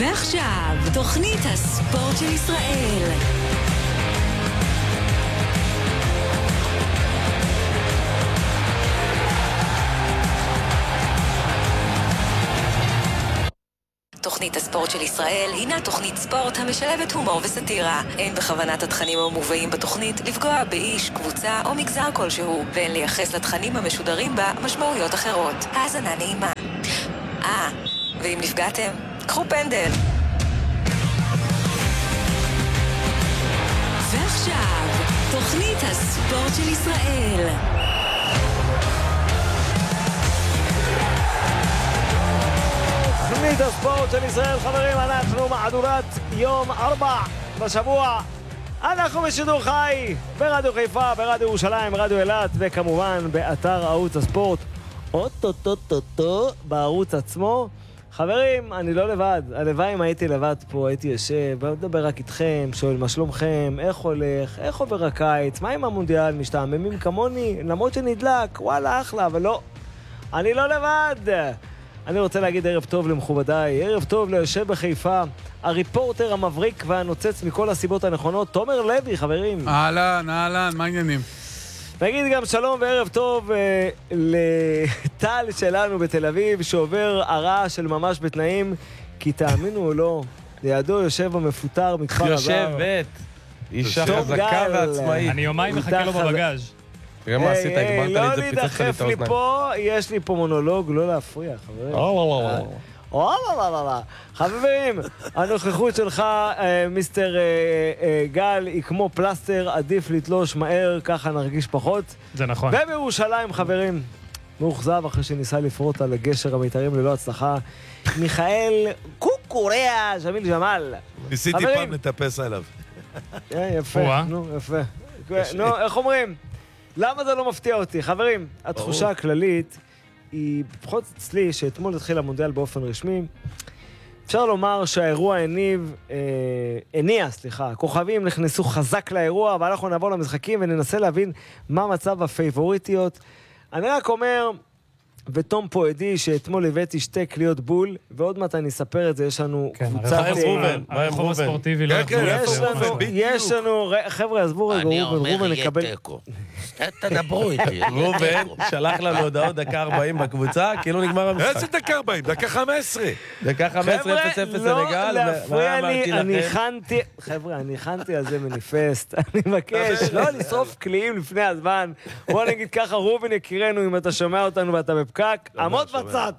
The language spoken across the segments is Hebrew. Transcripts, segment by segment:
ועכשיו, תוכנית הספורט של ישראל. תוכנית הספורט של ישראל הינה תוכנית ספורט המשלבת הומור וסטירה. אין בכוונת התכנים המובאים בתוכנית לפגוע באיש, קבוצה או מגזר כלשהו, ואין לייחס לתכנים המשודרים בה משמעויות אחרות. האזנה נעימה. ואם נפגעתם, קחו פנדל. ועכשיו, תוכנית הספורט של ישראל. תוכנית הספורט של ישראל, חברים, אנחנו מהדורת יום 4 בשבוע. אנחנו בשידור חי ברדיו חיפה, ברדיו ירושלים, ברדיו אילת, וכמובן באתר ערוץ הספורט. אוטוטוטוטו בערוץ עצמו. חברים, אני לא לבד. הלוואי אם הייתי לבד פה, הייתי יושב, מדבר רק איתכם, שואל מה שלומכם, איך הולך, איך עובר הקיץ, מה עם המונדיאל, משתעממים כמוני, למרות שנדלק, וואלה אחלה, אבל לא. אני לא לבד. אני רוצה להגיד ערב טוב למכובדיי, ערב טוב ליושב בחיפה, הריפורטר המבריק והנוצץ מכל הסיבות הנכונות, תומר לוי, חברים. אהלן, מה העניינים? נגיד גם שלום וערב טוב לטל שלנו בתל אביב, שעובר הרעש של ממש בתנאים, כי תאמינו או לא, לידו יושב המפוטר מכפר עבר. יושבת, אישה חזקה ועצמאית. אני יומיים מחכה לו בבגז'. תראה מה עשית, הגברת לי את זה, פיצצת לי את האוזניים. יש לי פה מונולוג, לא להפריע, חברים. חברים, הנוכחות שלך, מיסטר גל, היא כמו פלסטר, עדיף לתלוש מהר, ככה נרגיש פחות. זה נכון. ובירושלים, חברים, מאוכזב אחרי שניסה לפרוט על הגשר המיתרים ללא הצלחה, מיכאל קוקוריה, ג'מיל ג'מאל. ניסיתי פעם לטפס עליו. יפה, נו, יפה. נו, איך אומרים? למה זה לא מפתיע אותי? חברים, התחושה הכללית היא, לפחות אצלי, שאתמול התחיל המונדיאל באופן רשמי, אפשר לומר שהאירוע הניע, הכוכבים נכנסו חזק לאירוע, ואנחנו נעבור למשחקים וננסה להבין מה מצב הפייבוריטיות. אני רק אומר, ותום פה עדי, שאתמול הבאתי 2 קליות בול, ועוד מעט אני אספר את זה, יש לנו קבוצת... הרחוב הספורטיבי לא יש לנו... חבר'ה, עזבו רגע, רובן נקבל... אני אומר, תדברו איתי. רובן שלח לנו הודעות דקה 40 בקבוצה, כאילו נגמר המשחק. איזה דקה 40? דקה 15. דקה 15, 0-0 סנגל. לא להפריע לי, אני הכנתי על זה מניפסט. אני מבקש, לא לשרוף קליעים לפני הזמן. בוא נגיד ככה, רובן יקירנו, אם אתה שומע אותנו ואתה בפקק, עמוד בצד.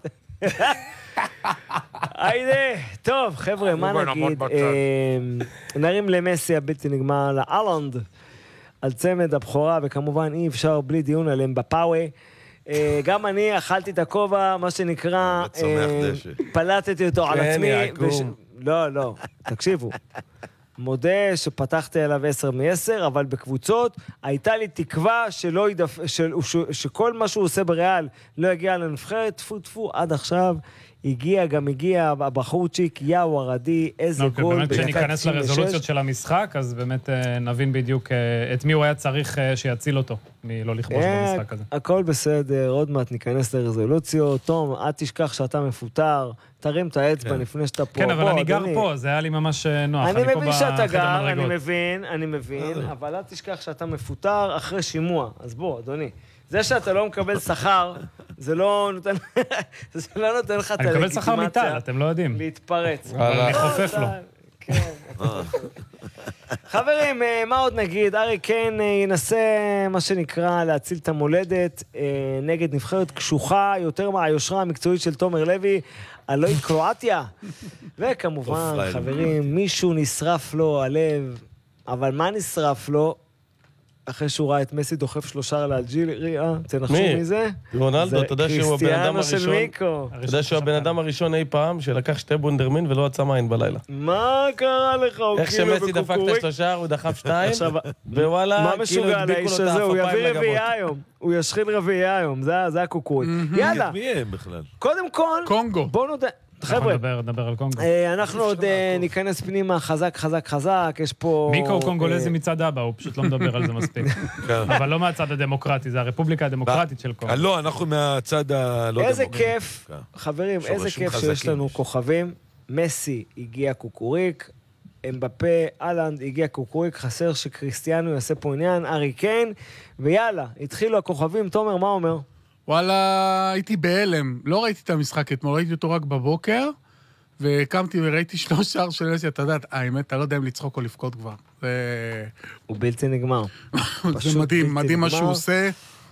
היידה, טוב, חבר'ה, מה נגיד? נרים למסי הבלתי נגמר, לאלנד, על צמד הבכורה, וכמובן אי אפשר בלי דיון עליהם בפאווי. גם אני אכלתי את הכובע, מה שנקרא, פלטתי אותו על עצמי. לא, תקשיבו. מודה שפתחתי עליו 10 מ-10, אבל בקבוצות הייתה לי תקווה שכל מה שהוא עושה בריאל לא יגיע לנבחרת, טפו, עד עכשיו הגיע הבחורצ'יק, יאו הרדי, איזה גול. באמת כשניכנס לרזולוציות של המשחק, אז באמת נבין בדיוק את מי הוא היה צריך שיציל אותו, מלא לכבוש במשחק הזה. הכל בסדר, עוד מעט ניכנס לרזולוציות. תום, אל תשכח שאתה מפוטר, תרים את האצבע לפני שאתה פה. כן, אבל אני גר פה, זה היה לי ממש נוח. אני מבין שאתה גר, אני מבין, אבל אל תשכח שאתה מפוטר אחרי שימוע. אז בוא, אדוני. זה שאתה לא מקבל שכר, זה לא נותן לך את הלגיטימציה. אני מקבל שכר מיטל, אתם לא יודעים. להתפרץ. אני חופף לו. כן. חברים, מה עוד נגיד? ארי קיין ינסה, מה שנקרא, להציל את המולדת נגד נבחרת קשוחה, יותר מהיושרה המקצועית של תומר לוי, הלוא היא קרואטיה. וכמובן, חברים, מישהו נשרף לו הלב, אבל מה נשרף לו? אחרי שהוא ראה את מסי דוחף 3 לאלג'יריה, תנחשו מי זה? רונלדו, אתה יודע שהוא הבן אדם הראשון. אתה יודע שהוא הבן אדם הראשון אי פעם שלקח 2 בונדרמין ולא עצם עין בלילה. מה קרה לך? איך שמסי דפק את 3, הוא דחף 2, ווואלה, מה משוגע על האיש הזה? הוא יביא רביעייה היום. הוא ישחיל רביעייה היום, זה הקוקורית. יאללה. מי הם בכלל? קודם כל, קונגו. בואו נודה... חבר'ה, נדבר על קונגו. אנחנו עוד ניכנס פנימה חזק, יש פה... מיקו הוא קונגולזי מצד אבא, הוא פשוט לא מדבר על זה מספיק. אבל לא מהצד הדמוקרטי, זה הרפובליקה הדמוקרטית של קונגו. לא, אנחנו מהצד הלא דמוקרטי. איזה כיף, חברים, איזה כיף שיש לנו כוכבים, מסי הגיע קוקוריק, אמבפה, אלנד הגיע קוקוריק, חסר שקריסטיאנו יעשה פה עניין, ארי קיין, ויאללה, התחילו הכוכבים. תומר, מה אומר? וואלה, הייתי בהלם. לא ראיתי את המשחק אתמול, ראיתי אותו רק בבוקר, וקמתי וראיתי 3 שער של מסי, אתה יודעת, האמת, אתה לא יודע אם לצחוק או לבכות כבר. הוא בלתי נגמר. זה מדהים, מדהים מה שהוא עושה.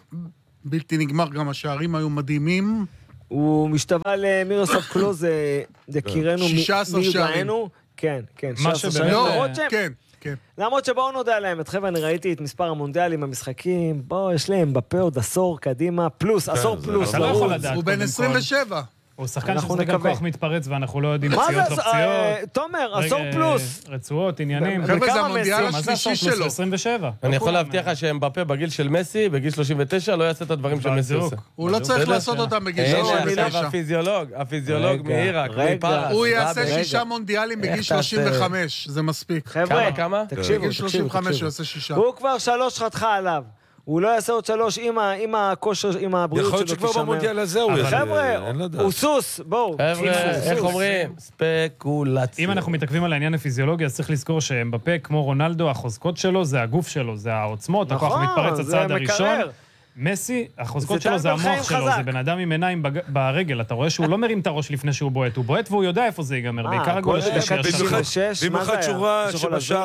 בלתי נגמר, גם השערים היו מדהימים. הוא משתווה למירוסלב קלוז, דקירנו 16 שערים. כן, כן. מה שבאמת... כן, כן. למרות שבואו נודע להם, חבר'ה, אני ראיתי את מספר המונדיאלים במשחקים, בואו, יש להם בפה עוד עשור קדימה, פלוס, עשור פלוס. אתה לא יכול לדעת. הוא בן 27. הוא שחקן ששחק על כוח מתפרץ, ואנחנו לא יודעים פציעות לא פציעות. תומר, עשור פלוס. רצועות, עניינים. חבר'ה, זה המונדיאל השלישי שלו. 27. אני יכול להבטיח לך שאמבפה בגיל של מסי, בגיל 39, לא יעשה את הדברים של מסי עושה. הוא לא צריך לעשות אותם בגיל 39. הפיזיולוג מעיראק, מפרס. הוא יעשה 6 מונדיאלים בגיל 35, זה מספיק. חבר'ה, כמה? בגיל 35 הוא יעשה 6. הוא כבר 3 חתכה עליו. הוא לא יעשה עוד 3 עם הכושר, עם הבריאות שלו. יכול להיות שכבר במונדיאל הזה הוא יעשה. חבר'ה, הוא סוס, בואו. חבר'ה, איך אומרים? ספקולציה. אם אנחנו מתעכבים על העניין הפיזיולוגי, אז צריך לזכור שאמבפה, כמו רונלדו, החוזקות שלו זה הגוף שלו, זה העוצמות, הכוח מתפרץ הצעד הראשון. מסי, החוזקות שלו זה המוח שלו, זה בן אדם עם עיניים ברגל, אתה רואה שהוא לא מרים את הראש לפני שהוא בועט, הוא בועט והוא יודע איפה זה ייגמר, בעיקר הגול השלישי. במיוחד שורה שבשער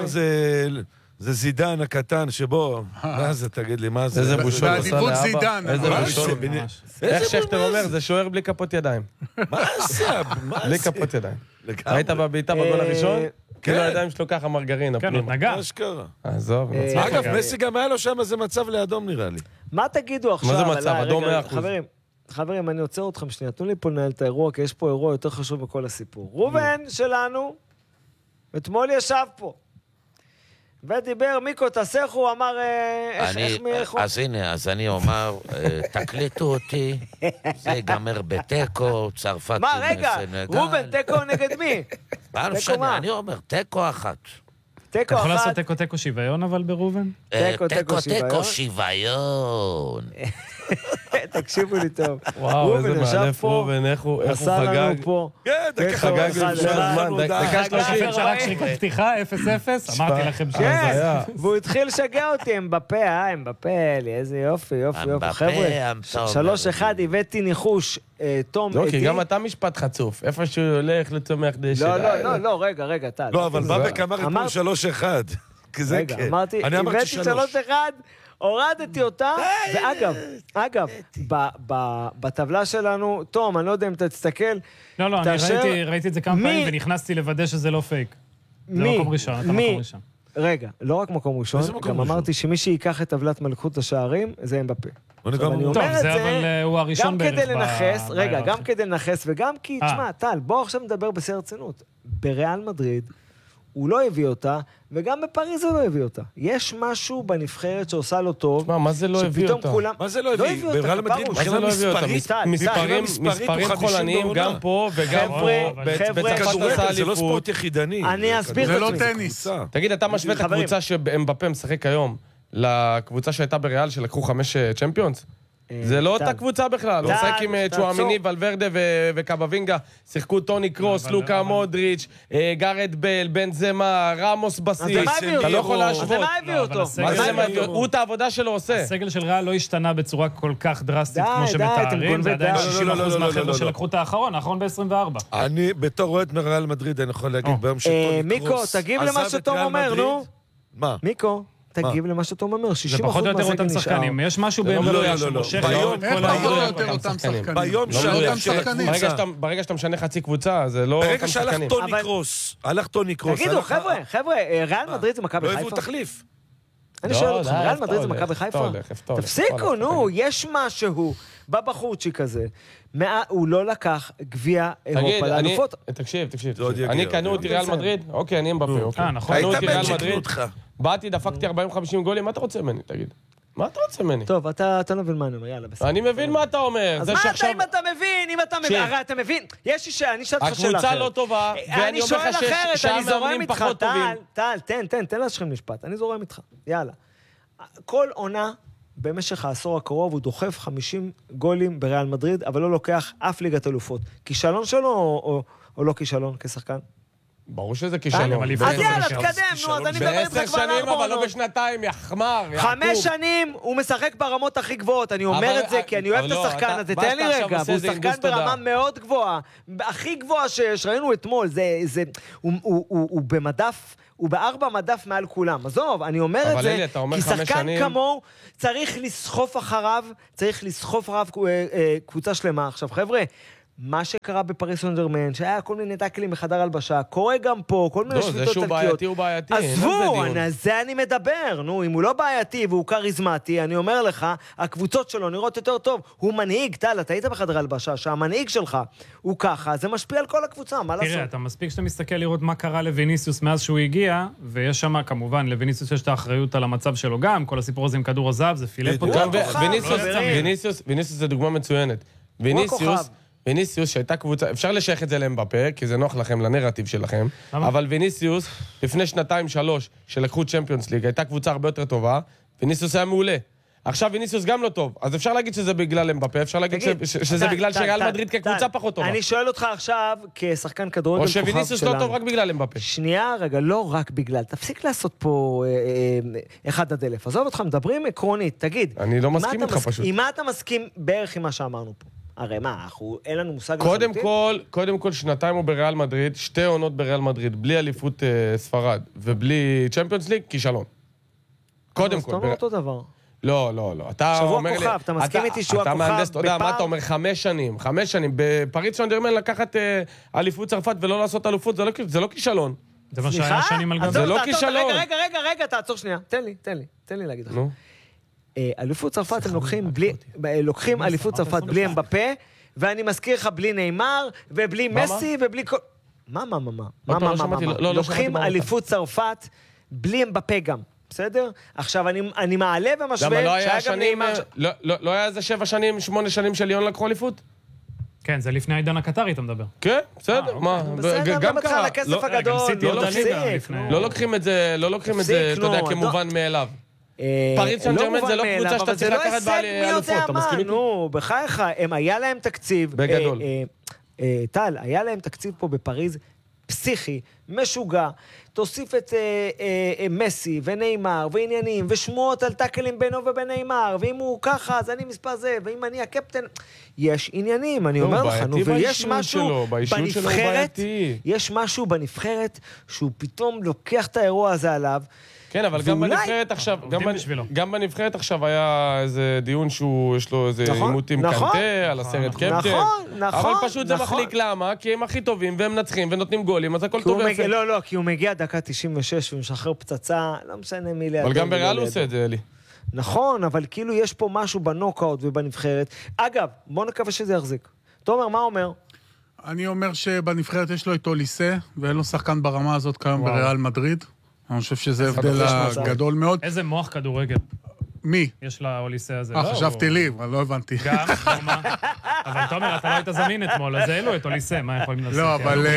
זה זידן הקטן שבו, מה זה, תגיד לי, מה זה? איזה בושות עושה לאבא. בעדיפות זידן. איזה בושות. איך שכתר אומר, זה שוער בלי כפות ידיים. מה זה? בלי כפות ידיים. היית בביתה בגול הראשון? כאילו הידיים שלו ככה מרגרינה. כן, עוד נגע. מה שקרה? עזוב. אגב, מסי גם היה לו שם איזה מצב לאדום נראה לי. מה תגידו עכשיו? מה זה מצב? אדום 100%. חברים, אני עוצר אתכם שנייה, תנו לי פה לנהל את האירוע, כי יש פה אירוע יותר חשוב בכל הסיפור. רובן שלנו, אתמול ישב פה. ודיבר, מיקו, תסך, הוא אמר, אז הנה, אז אני אומר, תקליטו אותי, זה ייגמר בטקו, צרפת מה, רגע, רובן, טקו נגד מי? מה משנה, אני אומר, טקו אחת. טקו אתה יכול לעשות אחת. תיקו שוויון אבל בראובן? טקו שוויון. תקשיבו לי טוב. וואו, איזה מאלף רובן, איך הוא עשה חגג. לנו פה. כן, דקה חגג לפני הזמן, דקה 30. רק שריקת פתיחה, 0-0, אמרתי לכם שזה היה. והוא התחיל לשגע אותי, אמבפה, לי, איזה יופי, יופי, יופי. חבר'ה, 3-1, הבאתי ניחוש, תום, לא, כי גם אתה משפט חצוף. איפה שהוא הולך לצומח דשא. לא, רגע, טל. לא, אבל בבק אמר אתמול 3-1. רגע, אמרתי, הבאתי 3-1, הורדתי אותה, ואגב, בטבלה שלנו, תום, אני לא יודע אם אתה תסתכל, לא, אני ראיתי את זה כמה פעמים ונכנסתי לוודא שזה לא פייק. זה מקום ראשון, אתה מקום ראשון. רגע, לא רק מקום ראשון, גם אמרתי שמי שיקח את טבלת מלכות השערים, זה אמבפה. טוב, זה אבל הוא הראשון בערך. גם כדי לנחס, רגע, גם כדי לנחס, וגם כי, תשמע, טל, בוא עכשיו נדבר בשיא הרצינות. בריאל מדריד, הוא לא הביא אותה, וגם בפריז הוא לא הביא אותה. יש משהו בנבחרת שעושה לו טוב. מה זה לא הביא אותה? מה זה לא הביא? בריאל מדריד מבחינה מספרים חולניים גם פה וגם פה. כדורגל זה לא ספורט יחידני. אני אסביר זה לא טניס. תגיד, אתה משווה את הקבוצה שאמבפה משחק היום לקבוצה שהייתה בריאל שלקחו 5 צ'מפיונס? זה לא אותה קבוצה בכלל, הוא משחק עם צ'ואמיני, ולוורדה וקאבווינגה, שיחקו טוני קרוס, לוקה מודריץ', גארד בל, בנזמה, רמוס בסיס, אתה לא יכול להשוות. אז מה הביא אותו? הוא את העבודה שלו עושה. הסגל של ריאל לא השתנה בצורה כל כך דרסטית כמו שמתארים, זה עדיין 60% מהחבר'ה שלקחו את האחרון ב-24. אני בתור רואה את מריאל מדריד, אני יכול להגיד ביום שטוני קרוס מיקו, תגיב למה שתום אומר, נו. מה? מיקו. תגיב למה שאתה אומר, 60% זה פחות או יותר אותם שחקנים, יש משהו באמבפה שמושך ביום ברגע שאתה משנה חצי קבוצה, זה לא ברגע שהלך טוני קרוס, תגידו, חבר'ה, ריאל מדריד זה מכבי לא חיפה? הביאו תחליף. אני שואל אותך, ריאל מדריד זה מכבי חיפה? תפסיקו, נו, יש משהו בבחורצ'יק הזה. הוא לא לקח גביע אירופה לאלופות. תקשיב. אני קנו אותי ריאל מדריד? אוקיי, אני אמבפה. קנו אותי ריאל מדריד. באתי, דפקתי 40-50 גולים, מה אתה רוצה ממני, תגיד? מה אתה רוצה ממני? טוב, אתה לא מבין מה אני אומר, יאללה, בסדר. אני מבין מה אתה אומר. אז מה אתה אם אתה מבין? הרי אתה מבין, יש אישה, אני שאלת לך שאלה אחרת. הקבוצה לא טובה, ואני אומר לך שהמאמנים פחות טובים. טל, תן להשכם משפט, אני זורם איתך, יאללה. כל עונה במשך העשור הקרוב הוא דוחף 50 גולים בריאל מדריד, אבל לא לוקח אף ליגת אלופות. כישלון שלו או לא כישלון כשחקן? ברור שזה כישלון. אז יאללה, תקדם, נו, אז אני מדבר איתך כבר על 4 שנים, אבל לא בשנתיים, יחמר, 5 שנים הוא משחק ברמות הכי גבוהות, אני אומר את זה כי אני אוהב את השחקן הזה, תן לי רגע, והוא שחקן ברמה מאוד גבוהה, הכי גבוהה שיש, ראינו אתמול, הוא במדף, הוא ב4 מדף מעל כולם. עזוב, אני אומר את זה, כי שחקן כמוהו צריך לסחוף אחריו, קבוצה שלמה. עכשיו, חבר'ה, מה שקרה בפריס סן ז'רמן, שהיה כל מיני טאקלים בחדר הלבשה, קורה גם פה, כל מיני שביתות טלקיות. זה שהוא בעייתי, הוא בעייתי. עזבו, זה אני מדבר. נו, אם הוא לא בעייתי והוא קריזמטי, אני אומר לך, הקבוצות שלו נראות יותר טוב. הוא מנהיג, טל, אתה היית בחדר הלבשה, שהמנהיג שלך הוא ככה, זה משפיע על כל הקבוצה, מה לעשות? תראה, אתה מספיק שאתה מסתכל לראות מה קרה לויניסיוס מאז שהוא הגיע, ויש שם כמובן, לויניסיוס יש את האחריות על המצב שלו גם, כל הסיפור הזה עם כדור הזהב, זה פילפו. ויניסיוס זה דוגמה מצוינת. ויניסיוס שהייתה קבוצה, אפשר לשייך את זה לאמבפה, כי זה נוח לכם, לנרטיב שלכם, אבל ויניסיוס, לפני 2-3, שלקחו צ'מפיונס ליג, הייתה קבוצה הרבה יותר טובה, ויניסיוס היה מעולה. עכשיו ויניסיוס גם לא טוב, אז אפשר להגיד שזה בגלל אמבפה, אפשר להגיד שזה בגלל שריאל מדריד כקבוצה פחות טובה. אני שואל אותך עכשיו, כשחקן כדורגל כוכב שלנו. או שוויניסיוס לא טוב רק בגלל אמבפה. שנייה, רגע, לא רק בגלל, תפסיק לעשות פה 1-1,000. עזוב אותך, מדברים עקרונית, תגיד. אני לא מסכים איתך פשוט. עם מה אתה מסכים בערך עם מה שאמרנו פה? הרי מה, אין לנו מושג... קודם כל, 2 הוא בריאל מדריד, 2 עונות בריאל מדריד, בלי אליפות ספרד, ובלי צ'מפיונס ליג, כישלון. קודם כל. אתה אומר אותו דבר. לא. אתה אומר לי... שבוע כוכב, אתה מסכים איתי שהוא הכוכב בפעם... אתה יודע, מה אתה אומר? 5 שנים. בפריס סן ז'רמן לקחת אליפות צרפת ולא לעשות אליפות, זה לא כישלון. זה מה שהיה שנים על גבי. זה לא כישלון. רגע, תעצור שנייה. תן לי להגיד לך. אליפות צרפת הם לוקחים אליפות צרפת בלי אמבפה, ואני מזכיר לך בלי ניימר, ובלי מסי, ובלי כל... מה? לוקחים אליפות צרפת בלי אמבפה גם, בסדר? עכשיו אני מעלה ומשווה שהיה גם ניימר... לא היה איזה 7 שנים, 8 שנים של ליון לקחו אליפות? כן, זה לפני העידן הקטרי, אתה מדבר. כן, בסדר, מה? בסדר, גם בצל הכסף הגדול, לא לוקחים את זה, אתה יודע, כמובן מאליו. פריס סן ז'רמן זה לא קבוצה שאתה צריך לקחת באלופות, אתה מסכים איתי? נו, בחייך, היה להם תקציב. בגדול. טל, היה להם תקציב פה בפריז פסיכי, משוגע. תוסיף את מסי וניימר ועניינים ושמועות על טאקלים בינו ובין ניימר, ואם הוא ככה, אז אני מספר זה, ואם אני הקפטן, יש עניינים, אני אומר לך, ויש משהו בנבחרת, יש משהו בנבחרת שהוא פתאום לוקח את האירוע הזה עליו, כן, אבל גם בנבחרת עכשיו היה איזה דיון שיש לו איזה עימות עם קנטה על הסרט קפטן. אבל פשוט זה מחליק, למה? כי הם הכי טובים והם מנצחים ונותנים גולים, אז הכל טוב ויפה. לא, כי הוא מגיע דקה 96 ומשחרר פצצה, לא משנה מי לידו. אבל גם בריאל הוא עושה את זה, אלי. נכון, אבל כאילו יש פה משהו בנוקאוט ובנבחרת. אגב, בוא נקווה שזה יחזיק. תומר, מה אומר? אני אומר שבנבחרת יש לו את אוליסה, ואין לו שחקן ברמה הזאת כיום בריאל מדריד. אני חושב שזה הבדל גדול מאוד. איזה מוח כדורגל. מי? יש לה אוליסה הזה. חשבתי לי, אבל לא הבנתי. גם, אבל תומר, אתה לא היית זמין אתמול, אז העלו את אוליסה, מה יכולים לעשות? לא, אבל...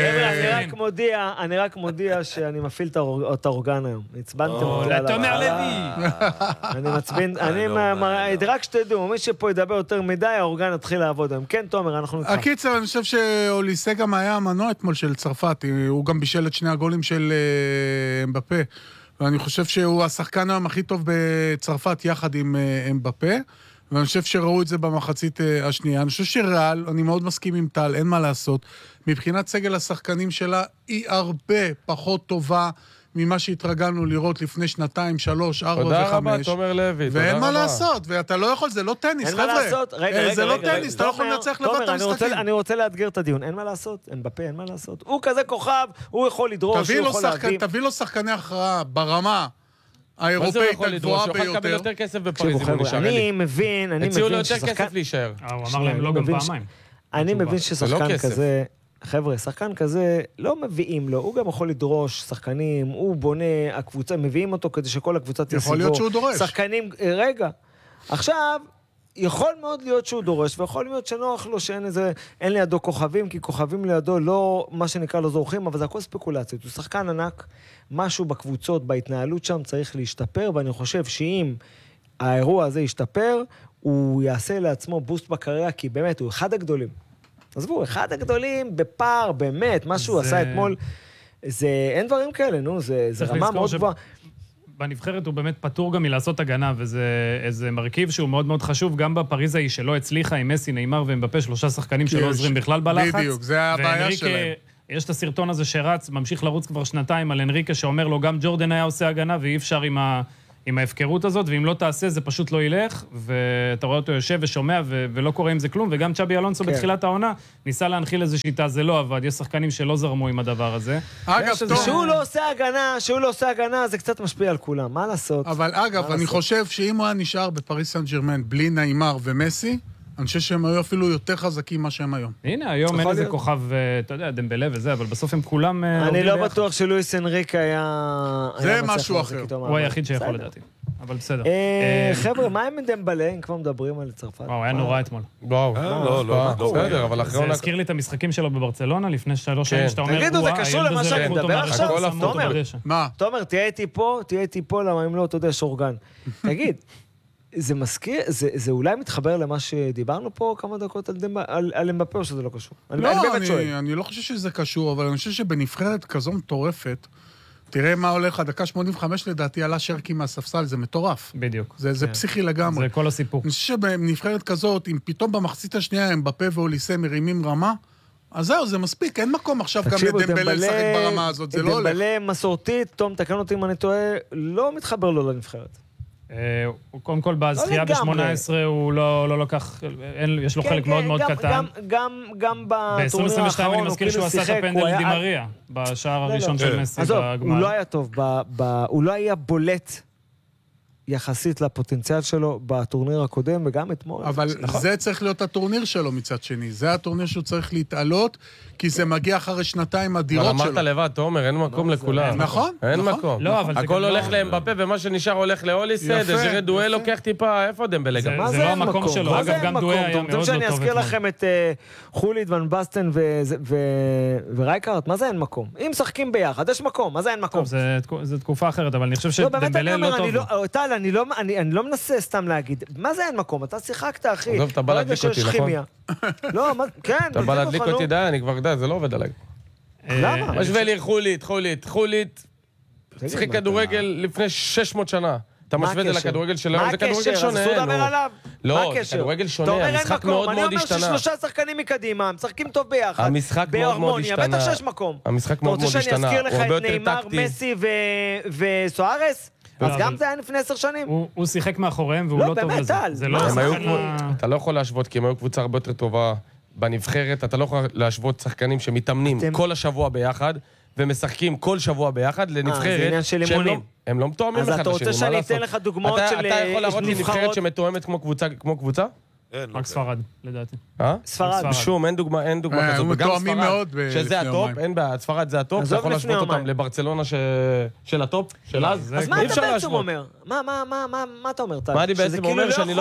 אני רק מודיע שאני מפעיל את האורגן היום. הצבנתם אותי עליו. תומר לוי! אני מצבין, רק שתדעו, מי שפה ידבר יותר מדי, האורגן יתחיל לעבוד היום. כן, תומר, אנחנו נתחיל. הקיצר, אני חושב שאוליסה גם היה המנוע אתמול של צרפת, הוא גם בישל את 2 הגולים של אמבפה. ואני חושב שהוא השחקן היום הכי טוב בצרפת יחד עם אמבפה, ואני חושב שראו את זה במחצית השנייה. אני חושב שריאל, אני מאוד מסכים עם טל, אין מה לעשות. מבחינת סגל השחקנים שלה, היא הרבה פחות טובה ממה שהתרגלנו לראות לפני 2, 3, 4 ו-5. תודה רבה, תומר לוי, תודה רבה. ואין מה לעשות, ואתה לא יכול, זה לא טניס, חבר'ה. אין מה לעשות, רגע. זה לא טניס, אתה לא יכול לנצח לבד את המשחקים. אני רוצה לאתגר את הדיון, אין מה לעשות, אמבפה, אין מה לעשות. הוא כזה כוכב, הוא יכול לדרוש, הוא יכול להביא. תביא לו שחקני הכרעה ברמה האירופאית הגבוהה ביותר. הוא יכול לקבל יותר כסף בפריז אם הוא נשאר אלי. אני מבין הציעו לו יותר כסף להישאר. הוא אמר להם לא גם פעמיים. אני מבין ששחקן כזה... חבר'ה, שחקן כזה לא מביאים לו, הוא גם יכול לדרוש שחקנים, הוא בונה, הקבוצה, מביאים אותו כדי שכל הקבוצה תסיבו. יכול להיות שהוא דורש. שחקנים, רגע, עכשיו, יכול מאוד להיות שהוא דורש, ויכול להיות שנוח לו שאין לידו כוכבים, כי כוכבים לידו לא, מה שנקרא לא זורחים, אבל זה הכל ספקולציות. הוא שחקן ענק, משהו בקבוצות, בהתנהלות שם צריך להשתפר, ואני חושב שאם האירוע הזה ישתפר, הוא יעשה לעצמו בוסט בקריירה, כי באמת הוא אחד הגדולים. עזבו, אחד הגדולים בפער, באמת, מה שהוא עשה אתמול, אין דברים כאלה, נו, זה רמה מאוד גבוהה. בנבחרת הוא באמת פטור גם מלעשות הגנה, וזה איזה מרכיב שהוא מאוד מאוד חשוב, גם בפריז ההיא שלא הצליחה עם מסי, ניימר ומבפה, 3 שחקנים שלא עוזרים בכלל בלחץ. בדיוק, זה הבעיה שלהם. יש את הסרטון הזה שרץ, ממשיך לרוץ כבר 2 על אנריקה, שאומר לו, גם ג'ורדן היה עושה הגנה, ואי אפשר עם ההפקרות הזאת, ואם לא תעשה, זה פשוט לא ילך, ואתה רואה אותו יושב ושומע, ולא קורה עם זה כלום, וגם צ'אבי אלונסו בתחילת העונה, ניסה להנחיל איזו שיטה, זה לא עבד, יש שחקנים שלא זרמו עם הדבר הזה. אגב, שהוא לא עושה הגנה, זה קצת משפיע על כולם, מה לעשות? אבל אגב, אני חושב שאם הוא היה נשאר בפריס סן ז'רמן, בלי ניימר ומסי, אני חושב שהם היו אפילו יותר חזקים מה שהם היום. הנה, היום אין איזה כוכב, אתה יודע, דמבלה וזה, אבל בסוף הם כולם... אני לא בטוח שלואיס אנריק היה... זה משהו אחר. הוא היחיד שיכול לדעתי. אבל בסדר. חבר'ה, מה עם דמבלה, אם כבר מדברים על צרפת? וואו, היה נורא אתמול. וואו, לא, בסדר, אבל אחרי... זה הזכיר לי את המשחקים שלו בברצלונה, לפני 3 שנים, שאתה אומר, תגידו, זה קשור למה שאני מדבר עכשיו? תומר, מה? תהיה איתי פה, למה אם לא, אתה יודע, שורגן. תגיד, זה מזכיר, זה אולי מתחבר למה שדיברנו פה כמה דקות על אמבפה, או שזה לא קשור? אני לא חושב שזה קשור, אבל אני חושב שבנבחרת כזו מטורפת, תראה מה הולך, הדקה 85 לדעתי עלה שרקי מהספסל, זה מטורף. בדיוק. זה פסיכי לגמרי. זה כל הסיפור. אני חושב שבנבחרת כזאת, אם פתאום במחצית השנייה אמבפה ואוליסה מרימים רמה, אז זהו, זה מספיק, אין מקום עכשיו גם לדמבלה לשחק ברמה הזאת, זה לא הולך. דמבלה מסורתית, תום, תקן אותי אם אני טועה, לא מתחבר לו לנבחרת. קודם כל, בזכייה ב-18 הוא לא לקח, יש לו חלק מאוד מאוד קטן. גם בטורניר האחרון, אני מזכיר שהוא עשה את הפנדל דימריה, בשער הראשון של מסי בגמר. הוא לא היה טוב, הוא לא היה בולט יחסית לפוטנציאל שלו בטורניר הקודם, וגם אתמול. אבל זה צריך להיות הטורניר שלו מצד שני. זה הטורניר שהוא צריך להתעלות, כי זה מגיע אחרי 2 אדירות שלו. אבל אמרת לבד, תומר, אין מקום לכולם. נכון. אין מקום. הכל הולך לאמבפה, ומה שנשאר הולך לאוליסה, דז'ירי דואה לוקח טיפה, איפה דמבלה גם? זה לא המקום שלו, אגב, גם דואה היה מאוד לא טוב. שאני אזכיר לכם את חולית, ון בסטן ורייקארט, מה זה אין מקום? אם משחקים ביחד, יש מקום, מה זה אין מקום? זה תקופה אחרת, אבל אני חושב שדמבלה לא טוב. טל, אני לא מנסה סתם להגיד, מה זה אין מקום? אתה שיחקת, אחי. עזוב, אתה בא להדליק אותי, נכון? לא, כן. אתה בא להדליק אותי, די, אני כבר יודע, זה לא עובד עליי. למה? משווה לי חולית. שחק כדורגל לפני 600 שנה. אתה משווה את זה לכדורגל של היום, זה כדורגל שונה. מה הקשר? אז דבר עליו. לא, זה כדורגל שונה, המשחק מאוד מאוד השתנה. אני אומר ש3 שחקנים מקדימה, משחקים טוב ביחד. המשחק מאוד מאוד השתנה. בטח שיש מקום. המשחק מאוד מאוד השתנה. אתה רוצה שאני אזכיר לך את ניימר, מסי וסוארס? אז גם זה היה לפני 10 שנים. הוא שיחק מאחוריהם והוא לא טוב לזה. אתה לא יכול להשוות, כי הם היו קבוצה הרבה יותר טובה בנבחרת, אתה לא יכול להשוות שחקנים שמתאמנים כל השבוע ביחד, ומשחקים כל שבוע ביחד לנבחרת שהם לא מתואמים אחד לשני. אז אתה רוצה שאני אתן לך דוגמאות של נבחרות? אתה יכול להראות לי נבחרת שמתואמת כמו קבוצה? רק ספרד, לדעתי. ספרד. שום, אין דוגמה כזאת. הם מתואמים מאוד. שזה הטופ, אין בעיה, ספרד זה הטופ, אתה יכול להשוות אותם לברצלונה של הטופ, של אז. אז מה אתה בעצם אומר? מה אתה אומר, טל? מה אני בעצם אומר? שאני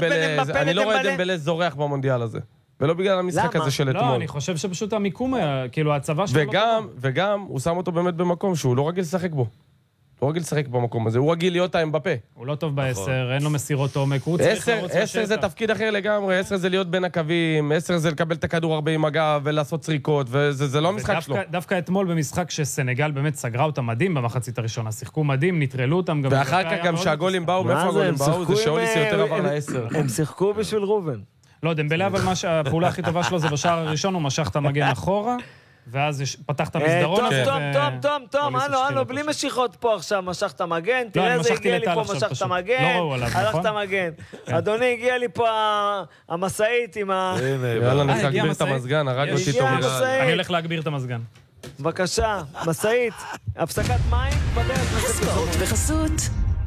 לא רואה דמבלה זורח במונדיאל הזה. ולא בגלל המשחק הזה של אתמול. לא, אני חושב שפשוט המיקום היה, כאילו הצבא שלו לא טוב. וגם, הוא שם אותו באמת במקום שהוא לא רגיל לשחק בו. הוא רגיל לשחק במקום הזה, הוא רגיל להיות אמבפה. הוא לא טוב ב10, אין לו מסירות עומק, הוא צריך לרוץ לשטח. 10 זה תפקיד אחר לגמרי, 10 זה להיות בין הקווים, 10 זה לקבל את הכדור הרבה עם הגב ולעשות צריקות, וזה לא המשחק שלו. דווקא אתמול במשחק שסנגל באמת סגרה אותם מדהים במחצית הראשונה, שיחקו מדהים, נטרלו אותם. ואחר כך גם שהגולים באו, מאיפה הגולים באו? זה שאוליסי יותר עבר ל10. הם שיחקו בשביל רובן. לא, דמבלה, אבל הפעולה הכי טובה שלו זה בשער הראשון, הוא משך את המגן אחורה, ואז פתח את המסדרון הזה. טוב, הלו, בלי משיכות פה עכשיו, משך את המגן, תראה איזה הגיע לי פה, משך את את הלך את המגן. אדוני, הגיע לי פה המסעית עם ה... יאללה, אני להגביר את המזגן, הרג אותי תומר. אני הולך להגביר את המזגן. בבקשה, מסעית, הפסקת מים, בדרך ספורט בחסות.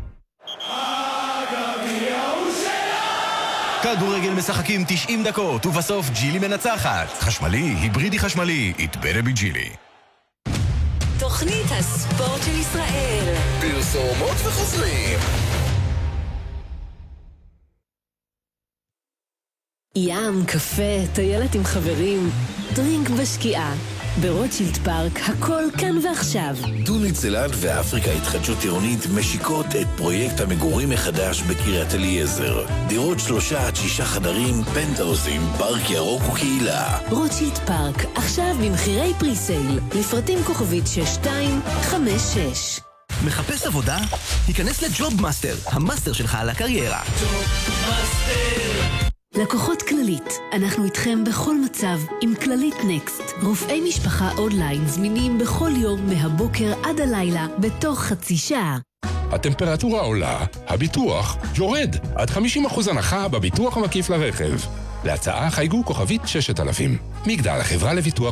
כדורגל משחקים 90 דקות, ובסוף ג'ילי מנצחת. חשמלי, היברידי חשמלי, it better be ג'ילי. תוכנית הספורט של ישראל. פרסומות וחוזרים. ים, קפה, טיילת עם חברים, דרינק בשקיעה. ברוטשילד פארק הכל כאן ועכשיו. דוניץ אילת ואפריקה התחדשות עירונית משיקות את פרויקט המגורים מחדש בקריית אליעזר. דירות 3 עד 6 חדרים, פנטהאוזים, פארק ירוק וקהילה. רוטשילד פארק, עכשיו במחירי פריסייל. לפרטים כוכבית 6256. מחפש עבודה? היכנס לג'וב מאסטר, המאסטר שלך על הקריירה. ג'וב מאסטר. לקוחות כללית, אנחנו איתכם בכל מצב עם כללית נקסט. רופאי משפחה אונליין זמינים בכל יום מהבוקר עד הלילה בתוך חצי שעה. הטמפרטורה עולה, הביטוח יורד. עד 50% הנחה בביטוח המקיף לרכב. להצעה חייגו כוכבית 6000. מגדל, החברה לביטוח